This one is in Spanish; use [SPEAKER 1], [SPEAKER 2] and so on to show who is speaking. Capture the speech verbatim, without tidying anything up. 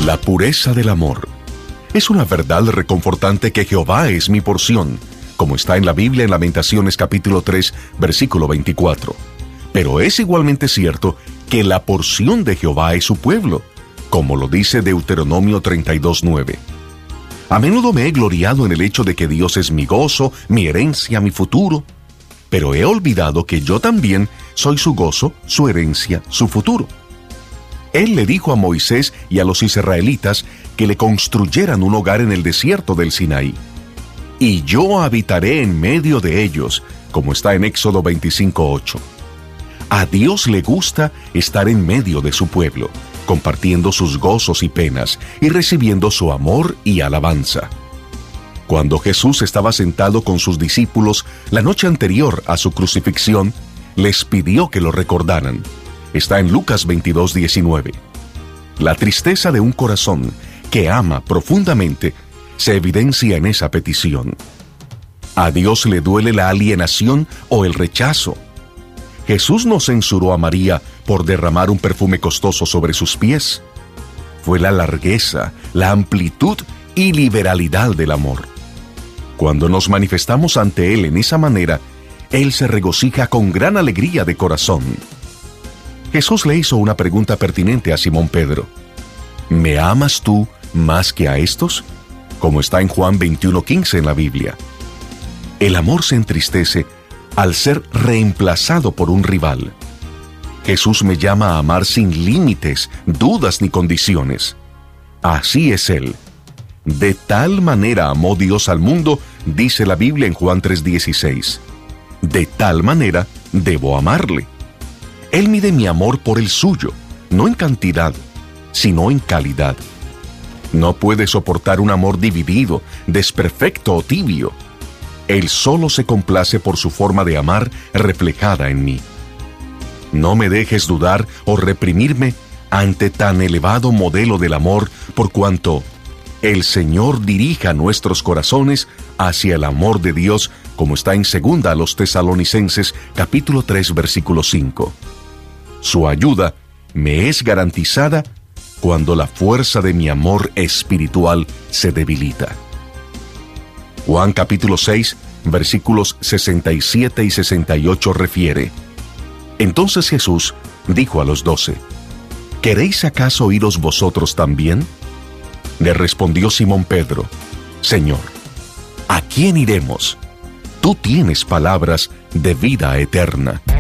[SPEAKER 1] La pureza del amor. Es una verdad reconfortante que Jehová es mi porción, como está en la Biblia en Lamentaciones capítulo tres, versículo veinticuatro. Pero es igualmente cierto que la porción de Jehová es su pueblo, como lo dice Deuteronomio treinta y dos, nueve. A menudo me he gloriado en el hecho de que Dios es mi gozo, mi herencia, mi futuro, pero he olvidado que yo también soy su gozo, su herencia, su futuro. Él le dijo a Moisés y a los israelitas que le construyeran un hogar en el desierto del Sinaí. Y yo habitaré en medio de ellos, como está en Éxodo veinticinco, ocho. A Dios le gusta estar en medio de su pueblo, compartiendo sus gozos y penas y recibiendo su amor y alabanza. Cuando Jesús estaba sentado con sus discípulos la noche anterior a su crucifixión, les pidió que lo recordaran. Está en Lucas veintidós, diecinueve. La tristeza de un corazón que ama profundamente se evidencia en esa petición. ¿A Dios le duele la alienación o el rechazo? Jesús no censuró a María por derramar un perfume costoso sobre sus pies. Fue la largueza, la amplitud y liberalidad del amor. Cuando nos manifestamos ante Él en esa manera, Él se regocija con gran alegría de corazón. Jesús le hizo una pregunta pertinente a Simón Pedro. ¿Me amas tú más que a estos? Como está en Juan veintiuno, quince en la Biblia. El amor se entristece al ser reemplazado por un rival. Jesús me llama a amar sin límites, dudas ni condiciones. Así es Él. De tal manera amó Dios al mundo, dice la Biblia en Juan tres, dieciséis. De tal manera debo amarle. Él mide mi amor por el suyo, no en cantidad, sino en calidad. No puede soportar un amor dividido, desperfecto o tibio. Él solo se complace por su forma de amar reflejada en mí. No me dejes dudar o reprimirme ante tan elevado modelo del amor, por cuanto el Señor dirija nuestros corazones hacia el amor de Dios, como está en segunda a los Tesalonicenses, capítulo tres, versículo cinco. Su ayuda me es garantizada cuando la fuerza de mi amor espiritual se debilita. Juan capítulo seis, versículos sesenta y siete y sesenta y ocho refiere: Entonces Jesús dijo a los doce: ¿Queréis acaso iros vosotros también? Le respondió Simón Pedro: Señor, ¿a quién iremos? Tú tienes palabras de vida eterna.